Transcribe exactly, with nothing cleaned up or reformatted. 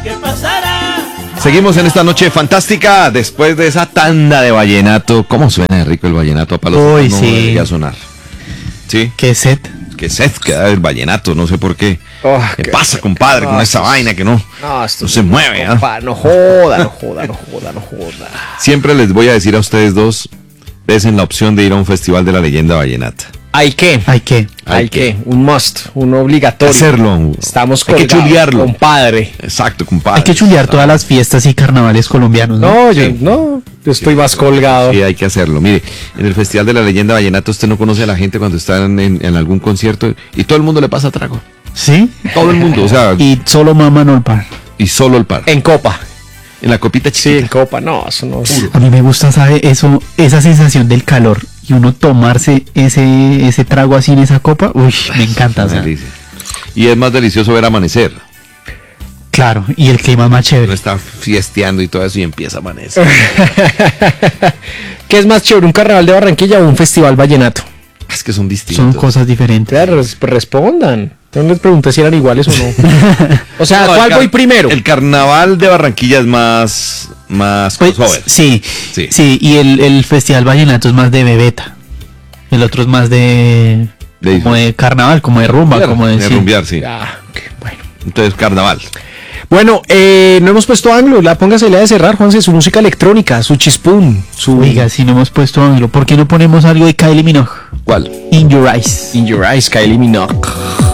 ¿qué pasará? Seguimos en esta noche fantástica después de esa tanda de vallenato. ¿Cómo suena de rico el vallenato? Para los Uy, no sí. debería sonar. ¿Sí? ¿Qué set? Que sed que da el vallenato, no sé por qué. Oh, ¿Qué qué- pasa, compadre, con no, esa esto es- vaina que no, No, esto no es- se mueve? ¿ah? compa, no joda, no joda, no joda, no joda. Siempre les voy a decir a ustedes dos, desen la opción de ir a un festival de la leyenda vallenata. ¿Hay que? ¿Hay qué? Hay que, un must, un obligatorio. Hacerlo. Estamos Hay que colgados, chulearlo. compadre. Exacto, compadre. Hay que chulear todas las fiestas y carnavales colombianos, ¿no? No, yo Sí. no, yo estoy más colgado. Sí, hay que hacerlo. Mire, en el Festival de la Leyenda Vallenata usted no conoce a la gente cuando está en, en- en algún concierto y todo el mundo le pasa trago. ¿Sí? Todo el mundo, o sea, y, Y solo maman el par. solo el par. En copa. En la copita Sí, en chiquita. copa, no, eso no. A mí me gusta, ¿sabe? Eso, esa sensación del calor y uno tomarse ese, ese trago así en esa copa. Uy, me encanta. O Una sea, delicia. Y es más delicioso ver amanecer. claro, y el clima más Uno chévere. está fiesteando y todo eso y empieza a amanecer. ¿Qué es más chévere, un carnaval de Barranquilla o un festival vallenato? Es que son distintos. Son cosas diferentes. Claro, res- respondan. Yo no les pregunté si eran iguales o no. O sea, No, el ¿cuál car- voy primero? El carnaval de Barranquilla es más, más Pues, crossover. sí, Sí. sí, y el, el festival vallenato es más de bebeta. El otro es más de, De- como de carnaval, como de rumba, Claro, como de, de sí. rumbear, sí. Ah, ok, bueno. Entonces, carnaval. Bueno, eh, no hemos puesto Anglo. La póngase la de cerrar, Juanse, su música electrónica, su chispún, su Oiga, si no hemos puesto Anglo, ¿por qué no ponemos algo de Kylie Minogue? ¿Cuál? In Your Eyes. In Your Eyes, Kylie Minogue.